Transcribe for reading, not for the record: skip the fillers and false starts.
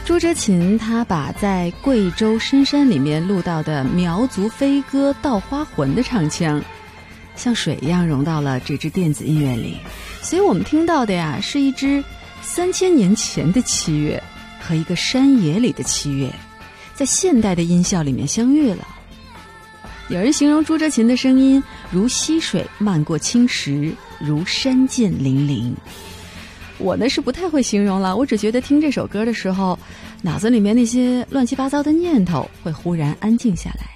朱哲琴他把在贵州深山里面录到的苗族飞歌《稻花魂》的唱腔，像水一样融到了这支电子音乐里，所以我们听到的呀，是一支3000年前的七月和一个山野里的七月，在现代的音效里面相遇了。有人形容朱哲琴的声音如溪水漫过青石，如山涧粼粼。我呢是不太会形容了，我只觉得听这首歌的时候，脑子里面那些乱七八糟的念头会忽然安静下来。